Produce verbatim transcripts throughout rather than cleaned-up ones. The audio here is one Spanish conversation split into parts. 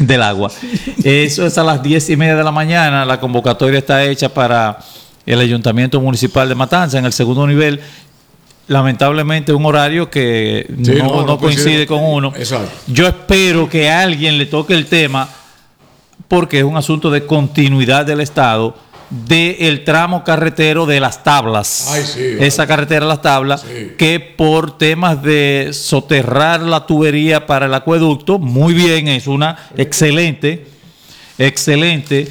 del agua. Eso es a las diez y media de la mañana. La convocatoria está hecha para el Ayuntamiento Municipal de Matanza en el segundo nivel. Lamentablemente un horario que sí, no, no, no coincide, coincide con uno. Exacto. Yo espero que a alguien le toque el tema, porque es un asunto de continuidad del Estado, del tramo carretero de Las Tablas. Ay, sí, esa carretera de Las Tablas, sí. Que por temas de soterrar la tubería para el acueducto, muy bien, es una excelente, excelente.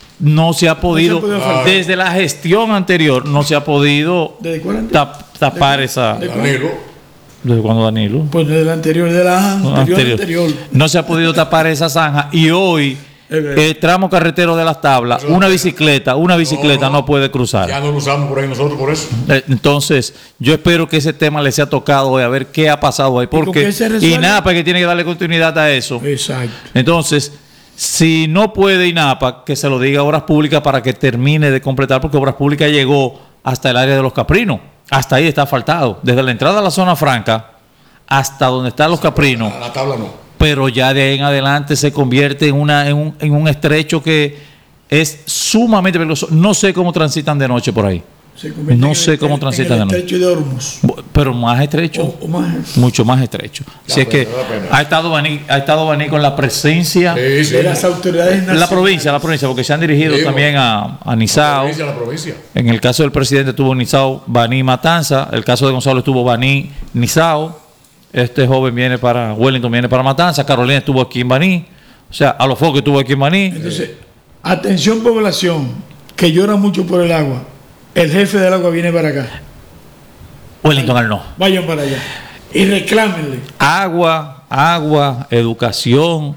No se ha podido, no se ha podido desde la gestión anterior, no se ha podido tap, tapar ¿De, esa. ¿De Danilo? ¿Desde cuándo Danilo? Pues desde la anterior, de la anterior, anterior. anterior. No se ha podido tapar esa zanja y hoy el tramo carretero de Las Tablas, una bicicleta, una bicicleta no, no, no puede cruzar. Ya no lo usamos por ahí nosotros por eso. Entonces, yo espero que ese tema le sea tocado hoy, a ver qué ha pasado ahí, porque y INAPA que tiene que darle continuidad a eso. Exacto. Entonces, si no puede INAPA, que se lo diga a Obras Públicas para que termine de completar, porque Obras Públicas llegó hasta el área de Los Caprinos. Hasta ahí está asfaltado. Desde la entrada a la zona franca hasta donde están Los Caprinos. La, la tabla no. Pero ya de ahí en adelante se convierte en, una, en, un, en un estrecho que es sumamente peligroso. No sé cómo transitan de noche por ahí. No sé cómo transitan de noche. Estrecho de Hormuz. Pero más estrecho. O, o más. Mucho más estrecho. Si es que ha estado Baní, ha estado Baní con la presencia sí, sí. de las autoridades nacionales. La provincia, la provincia, porque se han dirigido sí, también a, a Nizao. La provincia, la provincia. En el caso del presidente estuvo Nizao, Baní, Matanza. El caso de Gonzalo estuvo Baní, Nizao. Este joven viene para, Wellington viene para Matanza. Carolina estuvo aquí en Baní. O sea, a los focos estuvo aquí en Baní. Entonces, eh. atención población, que llora mucho por el agua. El jefe del agua viene para acá. Wellington al no. Vayan para allá y reclámenle. Agua, agua, educación,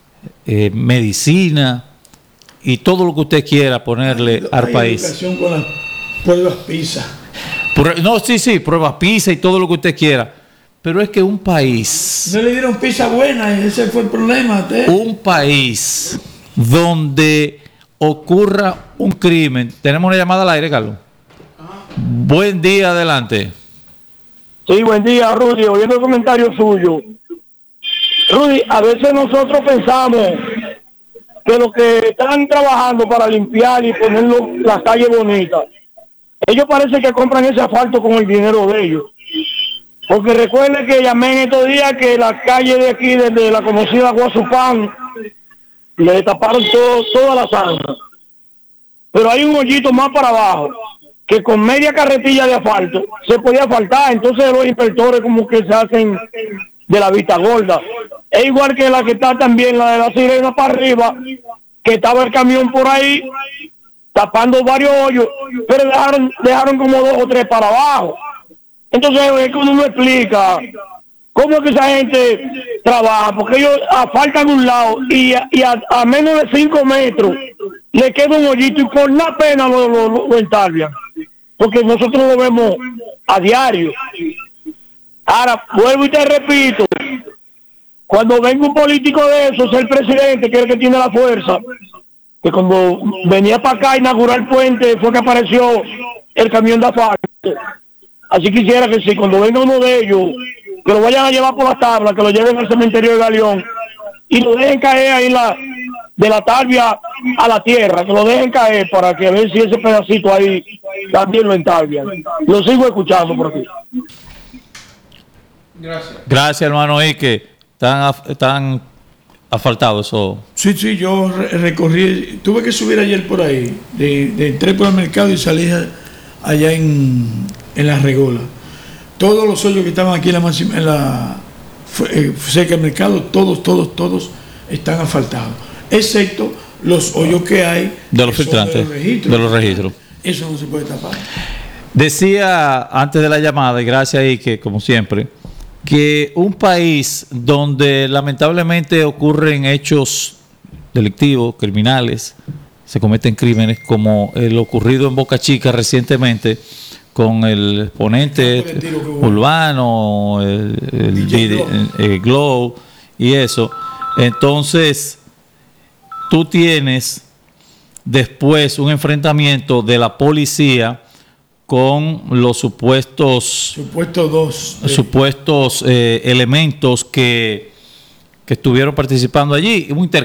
eh, medicina y todo lo que usted quiera ponerle hay, al hay país. Educación con las pruebas PISA. No, sí, sí, pruebas PISA y todo lo que usted quiera. Pero es que un país... No le dieron PISA buena, ese fue el problema. ¿Usted? Un país donde ocurra un crimen. Tenemos una llamada al aire, Carlos. Buen día, adelante. Sí, buen día, Rudy. Oyendo el comentario suyo. Rudy, a veces nosotros pensamos que los que están trabajando para limpiar y poner las calles bonitas, ellos parece que compran ese asfalto con el dinero de ellos. Porque recuerde que llamé en estos días que las calles de aquí, desde la conocida Guasupán, le taparon todo, toda la zanja. Pero hay un hoyito más para abajo, que con media carretilla de asfalto se podía asfaltar. Entonces los inspectores como que se hacen de la vista gorda. Es igual que la que está también, la de la Sirena para arriba, que estaba el camión por ahí tapando varios hoyos, pero dejaron, dejaron como dos o tres para abajo. Entonces es que uno no explica cómo es que esa gente trabaja, porque ellos asfaltan un lado y, a, y a, a menos de cinco metros le queda un hoyito y por la pena lo, lo, lo, lo entalvian, porque nosotros lo vemos a diario. Ahora, vuelvo y te repito, cuando venga un político de esos, el presidente, que es el que tiene la fuerza, que cuando venía para acá a inaugurar el puente fue que apareció el camión de asfalto. Así quisiera que si cuando venga uno de ellos, que lo vayan a llevar por las tablas, que lo lleven al cementerio de Galeón y lo dejen caer ahí la, de la talvia a la tierra, que lo dejen caer para que a ver si ese pedacito ahí también lo entalvian. Lo sigo escuchando por aquí. Gracias. Gracias, hermano Ike. Están, están asfaltados eso. Sí, sí, yo re recorrí, tuve que subir ayer por ahí, de, de entré por el mercado y salí allá en, en la Regola. Todos los hoyos que estaban aquí en la, en la eh, cerca del mercado, todos, todos, todos están asfaltados, excepto los hoyos que hay de los filtrantes, de los registros. De los registros. Eso no se puede tapar. Decía antes de la llamada, y gracias ahí que como siempre, que un país donde lamentablemente ocurren hechos delictivos, criminales, se cometen crímenes como el ocurrido en Boca Chica recientemente con el exponente urbano, el, el, el, el Glow y eso. Entonces, tú tienes después un enfrentamiento de la policía con los supuestos supuestos dos eh. supuestos eh, elementos que, que estuvieron participando allí. Un